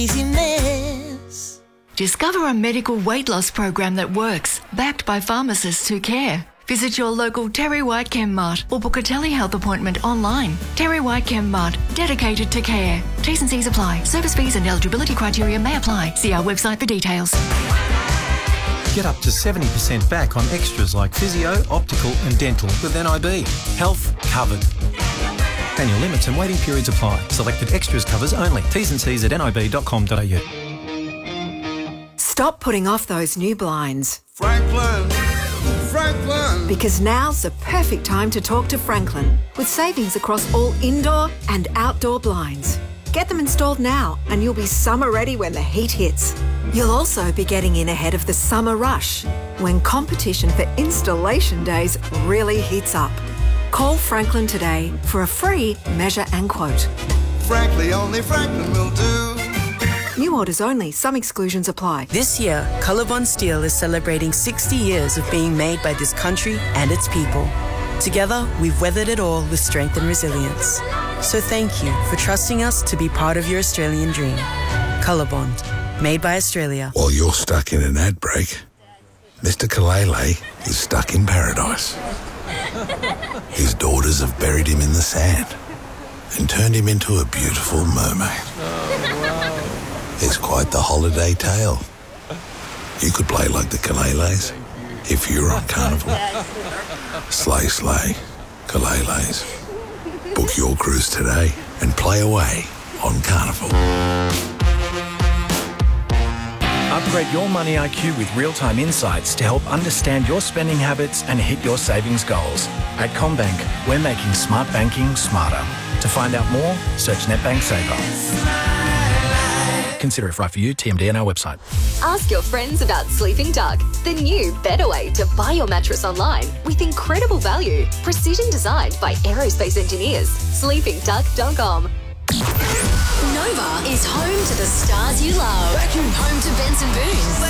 Easiness. Discover a medical weight loss program that works, backed by pharmacists who care. Visit your local Terry White Chem Mart or book a telehealth appointment online. Terry White Chem Mart, dedicated to care. T's and C's apply. Service fees and eligibility criteria may apply. See our website for details. Get up to 70% back on extras like physio, optical and dental with NIB. Health covered. Annual limits and waiting periods apply. Selected extras covers only. T's and C's at nib.com.au. Stop putting off those new blinds. Franklin. Because now's the perfect time to talk to Franklin, with savings across all indoor and outdoor blinds. Get them installed now and you'll be summer ready when the heat hits. You'll also be getting in ahead of the summer rush, when competition for installation days really heats up. Call Franklin today for a free measure and quote. Frankly, only Franklin will do. New orders only. Some exclusions apply. This year, Colorbond Steel is celebrating 60 years of being made by this country and its people. Together, we've weathered it all with strength and resilience. So thank you for trusting us to be part of your Australian dream. Colorbond, made by Australia. While you're stuck in an ad break, Mr. Kalele is stuck in paradise. His daughters have buried him in the sand and turned him into a beautiful mermaid. It's quite the holiday tale. You could play like the Kaleles if you were on Carnival. Slay, slay, Kaleles. Book your cruise today and play away on Carnival. Upgrade your money IQ with real-time insights to help understand your spending habits and hit your savings goals. At CommBank, we're making smart banking smarter. To find out more, search NetBank Saver. Consider if right for you, TMD on our website. Ask your friends about Sleeping Duck, the new, better way to buy your mattress online with incredible value. Precision designed by aerospace engineers. SleepingDuck.com. Nova is home to the stars you love. Home to Benson Boone.